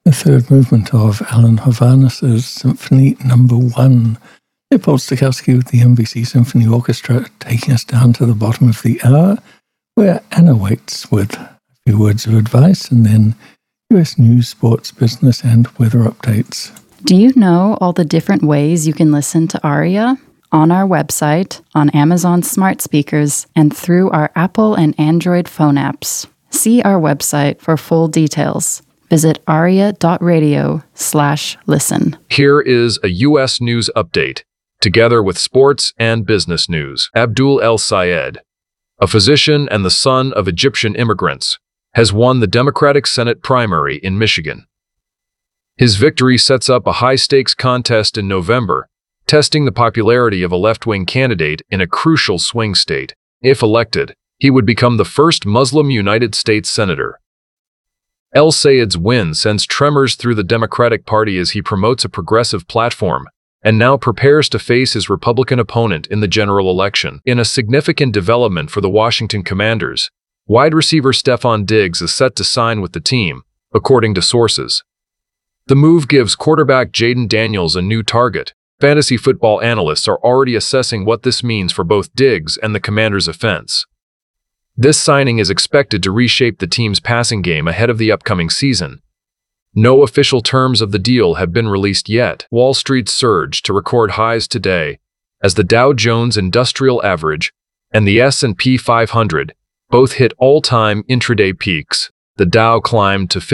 the third movement of Alan Hovhannes' Symphony No. 1. Paul Stokowski with the NBC Symphony Orchestra taking us down to the bottom of the hour, where Anna waits with a few words of advice and then US news, sports, business, and weather updates. Do you know all the different ways you can listen to ARIA? On our website, on Amazon smart speakers, and through our Apple and Android phone apps. See our website for full details. Visit aria.radio/listen. Here is a U.S. news update, together with sports and business news. Abdul El Sayed, a physician and the son of Egyptian immigrants, has won the Democratic Senate primary in Michigan. His victory sets up a high-stakes contest in November, testing the popularity of a left-wing candidate in a crucial swing state. If elected, he would become the first Muslim United States senator. El Sayed's win sends tremors through the Democratic Party as he promotes a progressive platform and now prepares to face his Republican opponent in the general election. In a significant development for the Washington Commanders, wide receiver Stefon Diggs is set to sign with the team, according to sources. The move gives quarterback Jaden Daniels a new target. Fantasy football analysts are already assessing what this means for both Diggs and the Commanders' offense. This signing is expected to reshape the team's passing game ahead of the upcoming season. No official terms of the deal have been released yet. Wall Street surged to record highs today as the Dow Jones Industrial Average and the S&P 500 both hit all-time intraday peaks. The Dow climbed to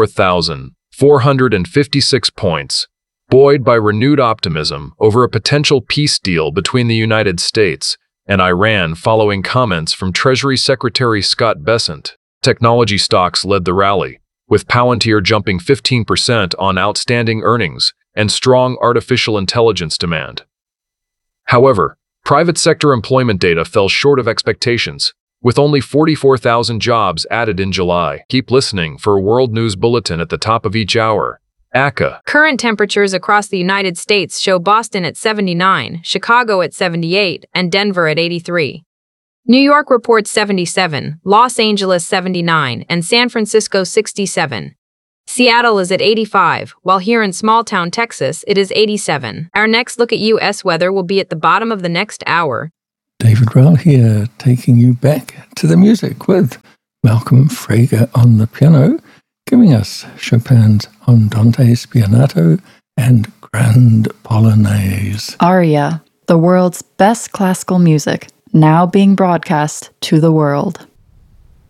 54,456 points, buoyed by renewed optimism over a potential peace deal between the United States and Iran following comments from Treasury Secretary Scott Bessent. Technology stocks led the rally, with Palantir jumping 15% on outstanding earnings and strong artificial intelligence demand. However, private sector employment data fell short of expectations, with only 44,000 jobs added in July. Keep listening for a World News Bulletin at the top of each hour. ACA. Current temperatures across the United States show Boston at 79, Chicago at 78, and Denver at 83. New York reports 77, Los Angeles 79, and San Francisco 67. Seattle is at 85, while here in small-town Texas it is 87. Our next look at U.S. weather will be at the bottom of the next hour. David Rowell here, taking you back to the music with Malcolm Frager on the piano, giving us Chopin's Andante Spianato and Grand Polonaise. ARIA, the world's best classical music, now being broadcast to the world.